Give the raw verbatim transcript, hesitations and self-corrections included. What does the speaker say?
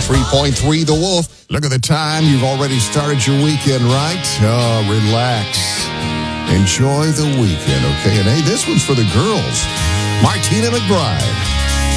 ninety-three point three The Wolf. Look at the time. You've already started your weekend, right? Oh, relax. Enjoy the weekend, okay? And hey, this one's for the girls. Martina McBride.